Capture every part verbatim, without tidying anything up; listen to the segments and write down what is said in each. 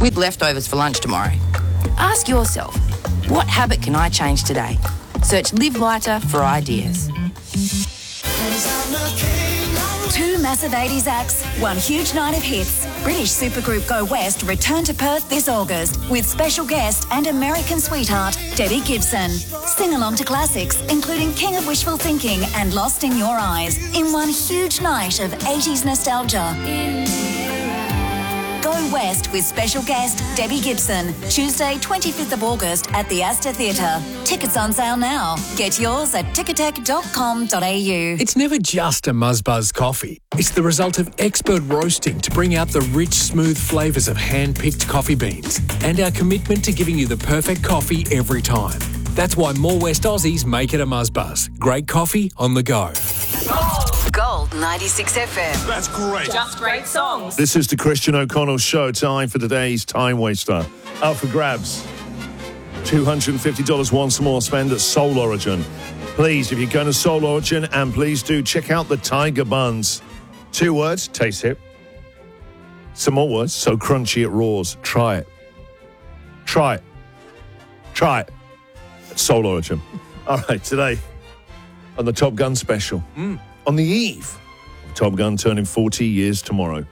with leftovers for lunch tomorrow. Ask yourself, what habit can I change today? Search Live Lighter for ideas. Two massive eighties acts, one huge night of hits. British supergroup Go West return to Perth this August with special guest and American sweetheart Debbie Gibson. Sing along to classics including King of Wishful Thinking and Lost in Your Eyes in one huge night of eighties nostalgia. Go West with special guest Debbie Gibson, Tuesday twenty-fifth of August at the Astor Theatre. Tickets on sale now. Get yours at ticketek dot com dot a u. It's never just a Muzzbuzz coffee. It's the result of expert roasting to bring out the rich, smooth flavours of hand-picked coffee beans and our commitment to giving you the perfect coffee every time. That's why more West Aussies make it a Muzzbuzz. Great coffee on the go. Gold ninety-six F M. That's great. Just great songs. This is the Christian O'Connell Show. Time for today's Time Waster. Up for grabs. two hundred fifty dollars once more spend at Soul Origin. Please, if you're going to Soul Origin, and please do check out the Tiger Buns. Two words, taste it. Some more words, so crunchy it roars. Try it. Try it. Try it. Soul Origin. All right, today on the Top Gun special. Mm. On the eve of Top Gun turning forty years tomorrow.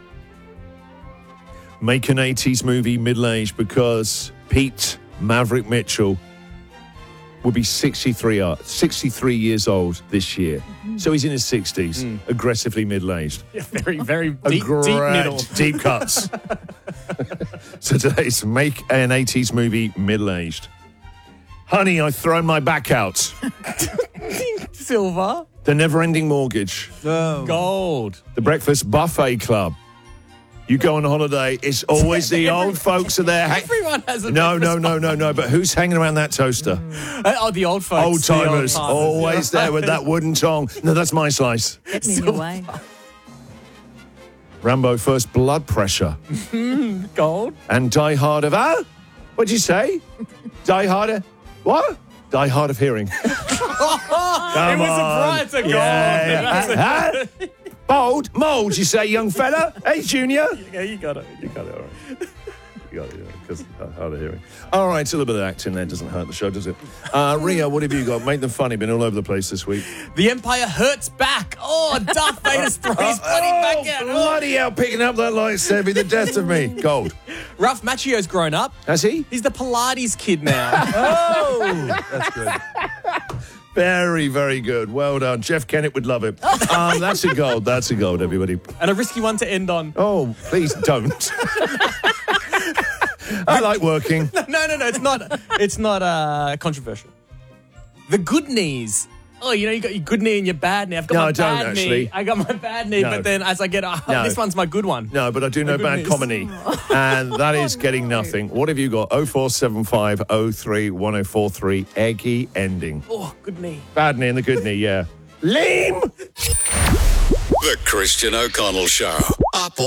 Make an eighties movie middle-aged because Pete Maverick Mitchell will be sixty-three, uh, sixty-three years old this year. Mm-hmm. So he's in his sixties, mm. aggressively middle-aged. Yeah, very, very deep, Aggr- deep middle. Deep cuts. So today's Make an eighties movie middle-aged. Honey, I've thrown my back out. Silver. The Never-Ending Mortgage. Oh. Gold. The Breakfast Buffet Club. You go on holiday, it's always the Every, old folks are there. Everyone has a No, no, breakfast no, no, no. But who's hanging around that toaster? Mm. Oh, the old folks. Old timers. The old Always yeah. there with that wooden tongue. No, that's my slice. Get me in your way. Rambo First Blood Pressure. Gold. And Die Hard of... Ah? What'd you say? Die Hard of... What? Die Hard of Hearing. Come it was on. a prize to gold. Yeah, yeah. Huh? Mold? Mold, you say, young fella? Hey, Junior? Yeah, you got it. You got it, all right. You got it, yeah, because hard of hearing. All right, a little bit of acting there. Doesn't hurt the show, does it? Uh, Ria, what have you got? Make them funny. Been all over the place this week. The Empire hurts back. Oh, Darth Vader's throw his bloody oh, back out. Bloody hell, picking up that lightsaber, the death of me. Gold. Ralph Macchio's grown up. Has he? He's the Pilates kid now. Oh, that's good. Very, very good. Well done. Jeff Kennett would love it. Um, that's a gold. That's a gold, everybody. And a risky one to end on. Oh, please don't. I like working. No, no, no. It's not. It's not uh, controversial. The good knees. Oh, you know, you got your good knee and your bad knee. I've got No, my I don't, bad actually. knee. I got my bad knee, No. but then as I get, oh, No. this one's my good one. No, but I do know good bad news. comedy. And that is getting nothing. What have you got? oh four seven five oh three one oh four three. Eggy ending. Oh, good knee. Bad knee and the good knee, yeah. Lame! The Christian O'Connell Show. Up